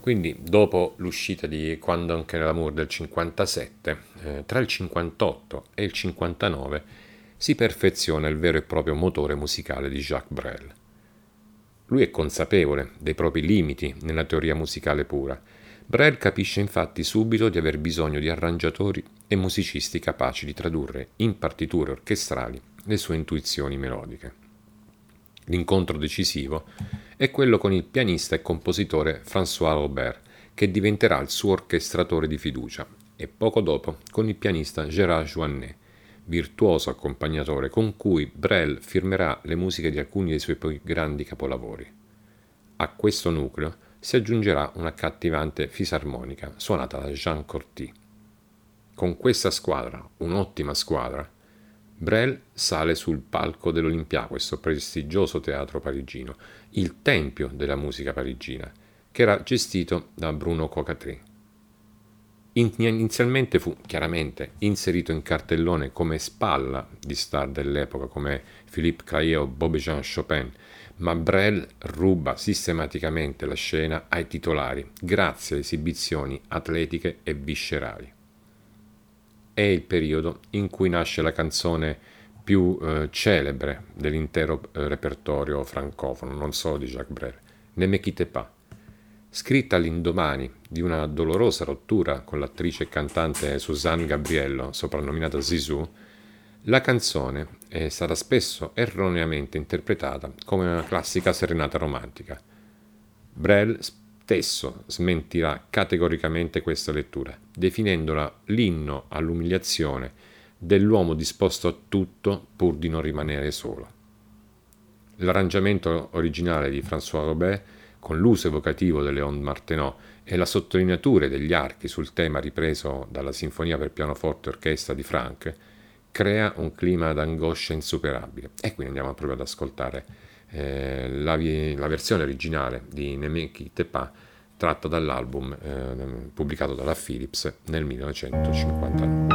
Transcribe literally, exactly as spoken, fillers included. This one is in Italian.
Quindi, dopo l'uscita di Quando anche l'amour del cinquantasette, eh, tra il cinquantotto e il cinquantanove si perfeziona il vero e proprio motore musicale di Jacques Brel. Lui è consapevole dei propri limiti nella teoria musicale pura. Brel capisce infatti subito di aver bisogno di arrangiatori e musicisti capaci di tradurre in partiture orchestrali le sue intuizioni melodiche. L'incontro decisivo è quello con il pianista e compositore François Robert, che diventerà il suo orchestratore di fiducia, e poco dopo con il pianista Gérard Joannet, virtuoso accompagnatore con cui Brel firmerà le musiche di alcuni dei suoi più grandi capolavori. A questo nucleo si aggiungerà un'accattivante fisarmonica suonata da Jean Corty. Con questa squadra, un'ottima squadra, Brel sale sul palco dell'Olympia, questo prestigioso teatro parigino, il tempio della musica parigina, che era gestito da Bruno Cocatry. Inizialmente fu chiaramente inserito in cartellone come spalla di star dell'epoca come Philippe Clair o Bobby-Jean Chopin, ma Brel ruba sistematicamente la scena ai titolari grazie a esibizioni atletiche e viscerali. È il periodo in cui nasce la canzone più eh, celebre dell'intero eh, repertorio francofono, non solo di Jacques Brel, Ne me quitte pas. Scritta all'indomani di una dolorosa rottura con l'attrice e cantante Suzanne Gabriello, soprannominata Zizou, la canzone è stata spesso erroneamente interpretata come una classica serenata romantica. Brel stesso smentirà categoricamente questa lettura, definendola l'inno all'umiliazione dell'uomo disposto a tutto pur di non rimanere solo. L'arrangiamento originale di François Robert, con l'uso evocativo delle onde Martenot e la sottolineatura degli archi sul tema ripreso dalla Sinfonia per pianoforte e orchestra di Franck, crea un clima d'angoscia insuperabile. E quindi andiamo proprio ad ascoltare eh, la, la versione originale di Ne me quitte pas, tratta dall'album eh, pubblicato dalla Philips nel millenovecentocinquantanove.